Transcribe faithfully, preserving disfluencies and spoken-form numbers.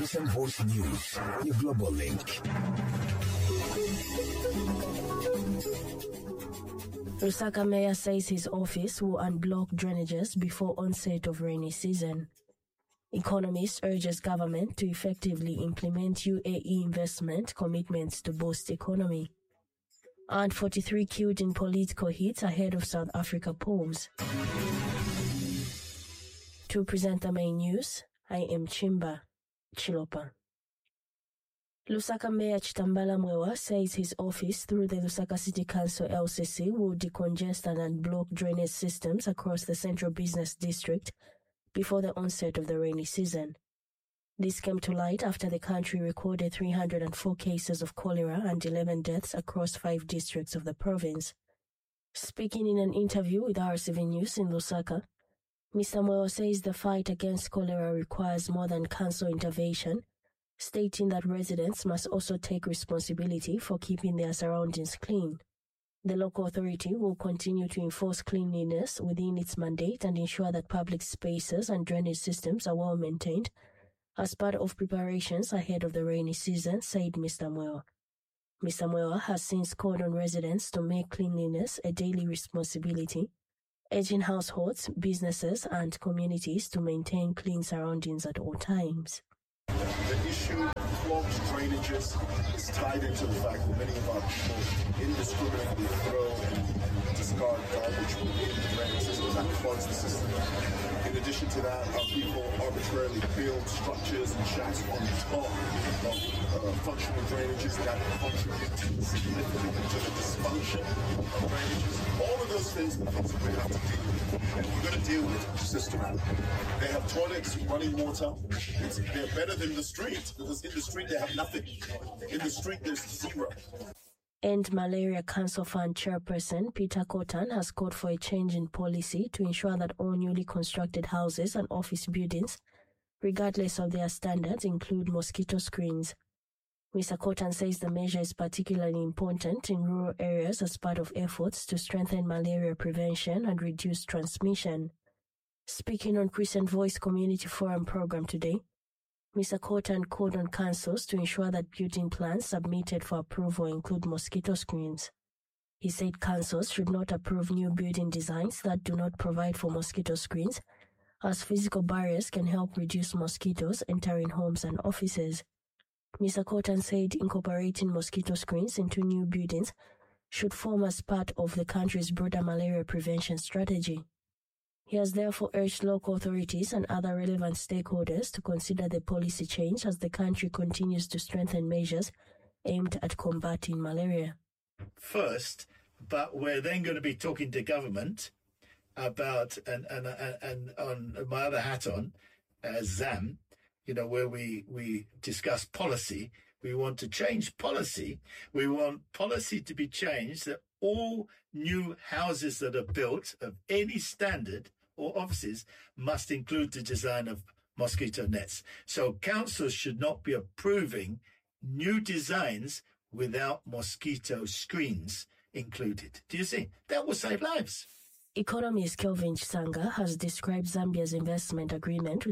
Listen Voice News, your global link. Lusaka mayor says his office will unblock drainages before onset of rainy season. Economist urges government to effectively implement U A E investment commitments to boost economy. And forty-three killed in political hits ahead of South Africa polls. To present the main news, I am Chimba Chilopa. Lusaka Mayor Chitambala Mwewa says his office, through the Lusaka City Council L C C, will decongest and unblock drainage systems across the central business district before the onset of the rainy season. This came to light after the country recorded three hundred four cases of cholera and eleven deaths across five districts of the province. Speaking in an interview with R C V News in Lusaka, Mister Mwewa says the fight against cholera requires more than council intervention, stating that residents must also take responsibility for keeping their surroundings clean. The local authority will continue to enforce cleanliness within its mandate and ensure that public spaces and drainage systems are well maintained as part of preparations ahead of the rainy season, said Mister Mwewa. Mister Mwewa has since called on residents to make cleanliness a daily responsibility, urging households, businesses, and communities to maintain clean surroundings at all times. The issue of clogged drainages is tied into the fact that many of our people indiscriminately throw and discard garbage within the drainage system that clogs the system. In addition to that, our people arbitrarily build structures and shacks on top of uh, functional drainages that contribute significantly to the dysfunction of drainages. All of those things are things that we have to deal with, and we're going to deal with systematically. They have toilets, running water. It's, they're better than the street, because in the street they have nothing. In the street there's zero. End Malaria Council Fund Chairperson Peter Kotan has called for a change in policy to ensure that all newly constructed houses and office buildings, regardless of their standards, include mosquito screens. Mister Kotan says the measure is particularly important in rural areas as part of efforts to strengthen malaria prevention and reduce transmission. Speaking on Crescent Voice Community Forum program today, Mister Kotan called on councils to ensure that building plans submitted for approval include mosquito screens. He said councils should not approve new building designs that do not provide for mosquito screens, as physical barriers can help reduce mosquitoes entering homes and offices. Mister Kotan said incorporating mosquito screens into new buildings should form as part of the country's broader malaria prevention strategy. He has therefore urged local authorities and other relevant stakeholders to consider the policy change as the country continues to strengthen measures aimed at combating malaria. First, but we're then going to be talking to government about, and and and, and on my other hat on, as ZAM, you know, where we, we discuss policy. We want to change policy. We want policy to be changed that all new houses that are built of any standard or offices must include the design of mosquito nets. So councils should not be approving new designs without mosquito screens included. Do you see? That will save lives. Economist Kelvin Chisanga has described Zambia's investment agreement with